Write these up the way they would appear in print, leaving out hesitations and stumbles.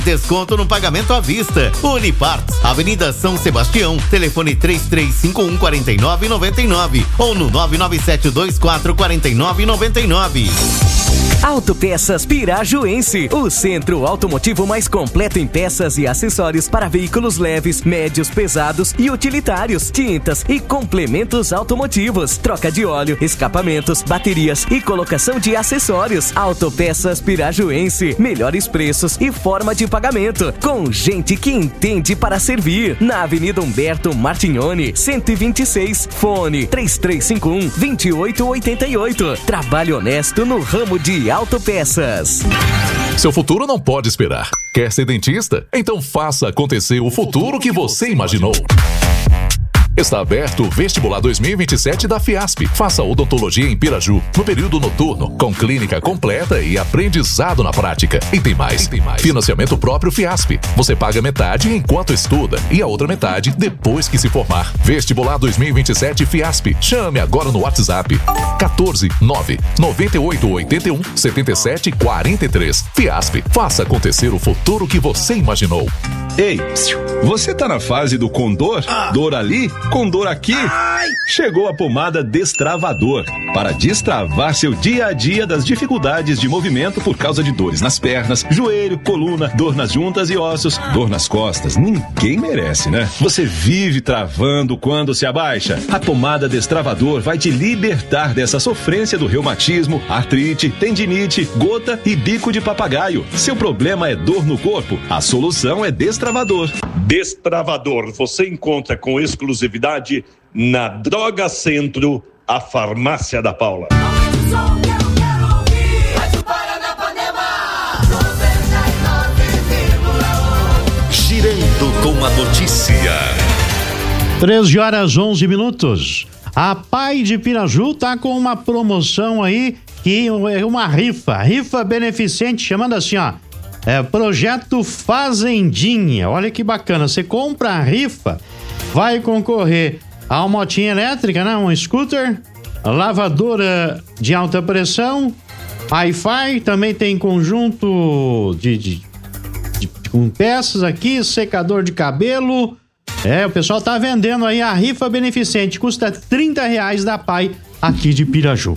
Desconto no pagamento à vista. Uniparts, Avenida São Sebastião, telefone 33514999 ou no 997244999. Autopeças Pirajuense, o centro automotivo mais completo em peças e acessórios para veículos leves, médios, pesados e utilitários, tintas e complementos automotivos, troca de óleo, escapamentos, baterias e colocação de acessórios. Autopeças Pirajuense, melhores preços e forma de pagamento, com gente que entende para servir. Na Avenida Humberto Martignoni, 126, fone 3351-2888. Trabalho honesto no ramo de autopeças. Seu futuro não pode esperar. Quer ser dentista? Então faça acontecer o futuro que você imaginou. Está aberto o vestibular 2027 da Fiasp. Faça odontologia em Piraju, no período noturno, com clínica completa e aprendizado na prática. E tem mais. Financiamento próprio Fiasp. Você paga metade enquanto estuda e a outra metade depois que se formar. Vestibular 2027 Fiasp. Chame agora no WhatsApp 14998817743. Fiasp. Faça acontecer o futuro que você imaginou. Ei, você tá na fase do Condor? Dor ali, Condor aqui? Chegou a pomada Destravador para destravar seu dia a dia das dificuldades de movimento por causa de dores nas pernas, joelho, coluna, dor nas juntas e ossos, dor nas costas. Ninguém merece, né? Você vive travando quando se abaixa. A pomada Destravador vai te libertar dessa sofrência do reumatismo, artrite, tendinite, gota e bico de papagaio. Seu problema é dor no corpo? A solução é Destravador. Destravador você encontra com exclusividade na Droga Centro, a farmácia da Paula. Girando com a notícia. 13h11. A Pai de Piraju tá com uma promoção aí, que é uma rifa beneficente, chamando assim, ó. Projeto Fazendinha. Olha que bacana. Você compra a rifa, vai concorrer a uma motinha elétrica, né? Um scooter, lavadora de alta pressão, Wi-Fi, também tem conjunto com peças aqui, secador de cabelo. O pessoal tá vendendo aí a rifa beneficente, custa R$30 da Pai aqui de Piraju.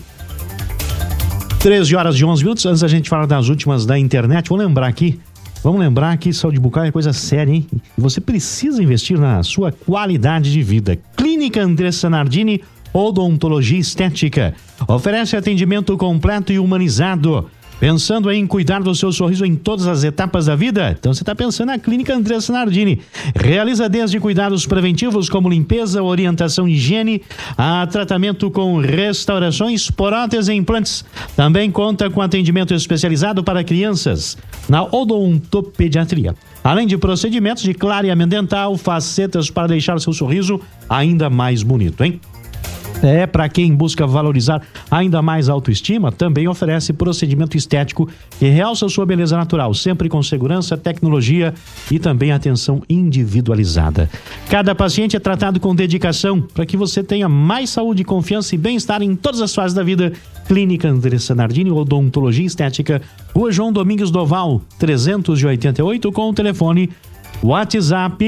13h11. Antes da gente falar das últimas da internet, vamos lembrar que saúde bucal é coisa séria, hein? E você precisa investir na sua qualidade de vida. Clínica Andressa Nardini, Odontologia Estética. Oferece atendimento completo e humanizado. Pensando em cuidar do seu sorriso em todas as etapas da vida? Então você está pensando na Clínica Andressa Nardini. Realiza desde cuidados preventivos como limpeza, orientação e higiene, a tratamento com restaurações, próteses e implantes. Também conta com atendimento especializado para crianças na odontopediatria. Além de procedimentos de clareamento dental, facetas para deixar seu sorriso ainda mais bonito, hein? Para quem busca valorizar ainda mais a autoestima, também oferece procedimento estético que realça sua beleza natural, sempre com segurança, tecnologia e também atenção individualizada. Cada paciente é tratado com dedicação para que você tenha mais saúde, confiança e bem-estar em todas as fases da vida. Clínica Andressa Nardini, Odontologia Estética, Rua João Domingues Doval, 388, com o telefone WhatsApp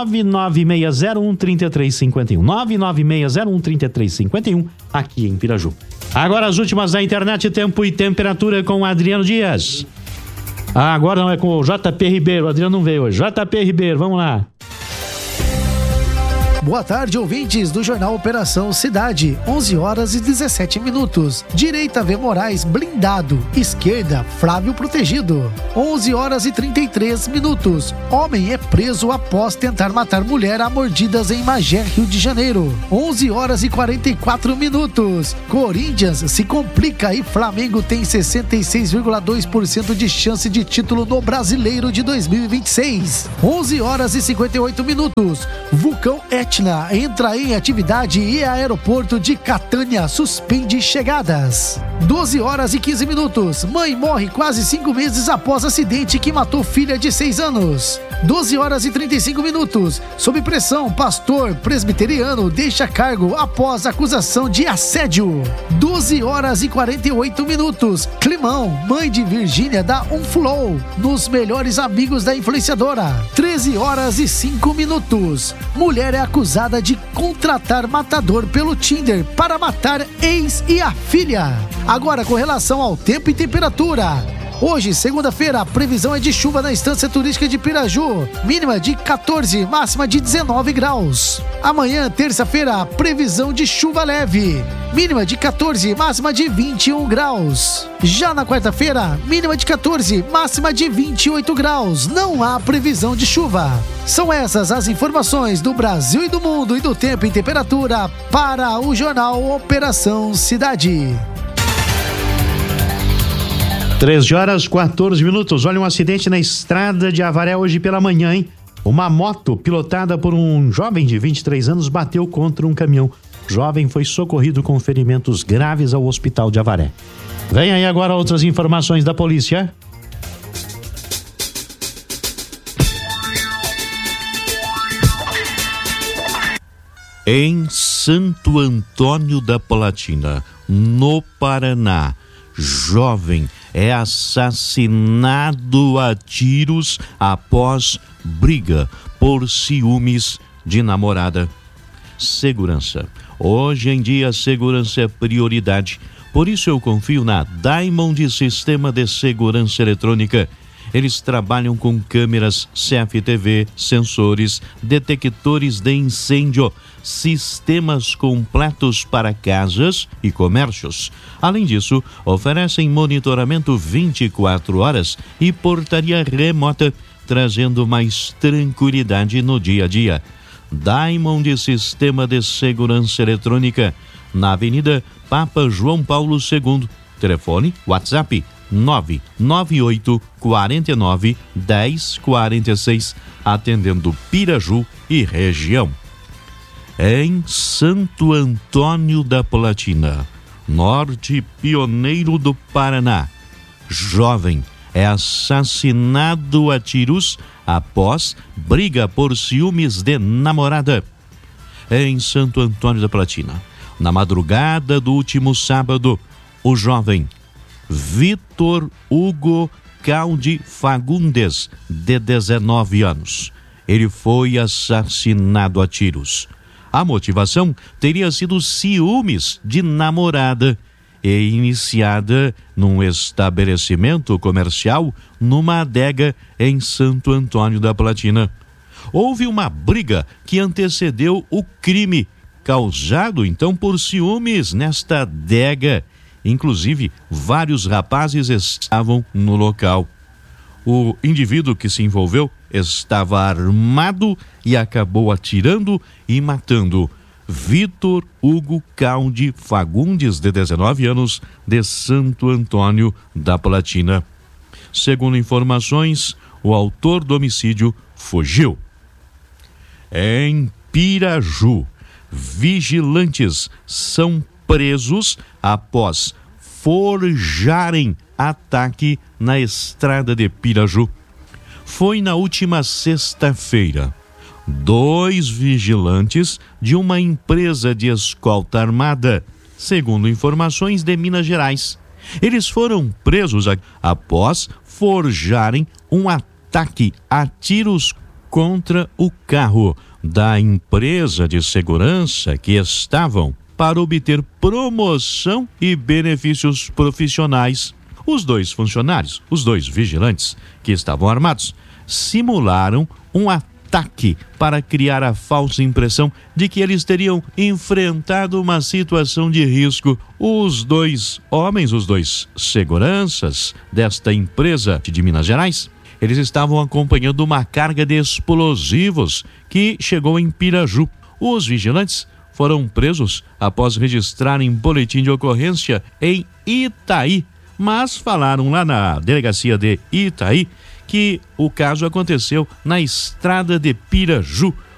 996013351, 996013351, aqui em Piraju. Agora as últimas da internet, tempo e temperatura com Adriano Dias. Agora não é com o JP Ribeiro, o Adriano não veio hoje. JP Ribeiro, vamos lá. Boa tarde, ouvintes do Jornal Operação Cidade. 11h17. Direita V. Moraes, blindado. Esquerda, Flávio protegido. 11h33. Homem é preso após tentar matar mulher a mordidas em Magé, Rio de Janeiro. 11h44. Corinthians se complica e Flamengo tem 66,2% de chance de título no Brasileiro de 2026. 11h58. Vulcão Etna entra em atividade e aeroporto de Catânia suspende chegadas. 12h15. Mãe morre quase 5 meses após acidente que matou filha de 6 anos. 12 horas e 35 minutos. Sob pressão, pastor presbiteriano deixa cargo após acusação de assédio. 12 horas e 48 minutos. Climão, mãe de Virgínia, dá um flow nos melhores amigos da influenciadora. 13 horas e 5 minutos. Mulher é acusada de contratar matador pelo Tinder para matar ex e a filha. Agora, com relação ao tempo e temperatura. Hoje, segunda-feira, a previsão é de chuva na Estância Turística de Piraju, mínima de 14, máxima de 19 graus. Amanhã, terça-feira, a previsão de chuva leve, mínima de 14, máxima de 21 graus. Já na quarta-feira, mínima de 14, máxima de 28 graus. Não há previsão de chuva. São essas as informações do Brasil e do mundo e do tempo e temperatura para o Jornal Operação Cidade. 13 horas 14 minutos. Olha, um acidente na estrada de Avaré hoje pela manhã, hein? Uma moto pilotada por um jovem de 23 anos bateu contra um caminhão. O jovem foi socorrido com ferimentos graves ao hospital de Avaré. Vem aí agora outras informações da polícia. Em Santo Antônio da Platina, no Paraná, jovem é assassinado a tiros após briga por ciúmes de namorada. Segurança. Hoje em dia, a segurança é prioridade. Por isso eu confio na Diamond Sistema de Segurança Eletrônica. Eles trabalham com câmeras, CFTV, sensores, detectores de incêndio, sistemas completos para casas e comércios. Além disso, oferecem monitoramento 24 horas e portaria remota, trazendo mais tranquilidade no dia a dia. Diamond Sistema de Segurança Eletrônica, na Avenida Papa João Paulo II. Telefone, WhatsApp 998 49 10 46, atendendo Piraju e região. Em Santo Antônio da Platina, norte pioneiro do Paraná, jovem é assassinado a tiros após briga por ciúmes de namorada. Em Santo Antônio da Platina, na madrugada do último sábado, o jovem Vitor Hugo Caldi Fagundes, de 19 anos. Ele foi assassinado a tiros. A motivação teria sido ciúmes de namorada e iniciada num estabelecimento comercial numa adega em Santo Antônio da Platina. Houve uma briga que antecedeu o crime, causado então por ciúmes nesta adega. Inclusive, vários rapazes estavam no local. O indivíduo que se envolveu estava armado e acabou atirando e matando Vitor Hugo Caldi Fagundes, de 19 anos, de Santo Antônio da Platina. Segundo informações, o autor do homicídio fugiu. Em Piraju, vigilantes são presos após forjarem ataque na estrada de Piraju. Foi na última sexta-feira. 2 vigilantes de uma empresa de escolta armada, segundo informações de Minas Gerais. Eles foram presos após forjarem um ataque a tiros contra o carro da empresa de segurança que estavam para obter promoção e benefícios profissionais. Os 2 funcionários, os 2 vigilantes que estavam armados, simularam um ataque para criar a falsa impressão de que eles teriam enfrentado uma situação de risco. Os 2 homens, os 2 seguranças desta empresa de Minas Gerais, eles estavam acompanhando uma carga de explosivos que chegou em Piraju. Os vigilantes foram presos após registrarem boletim de ocorrência em Itaí, mas falaram lá na delegacia de Itaí que o caso aconteceu na estrada de Piraju,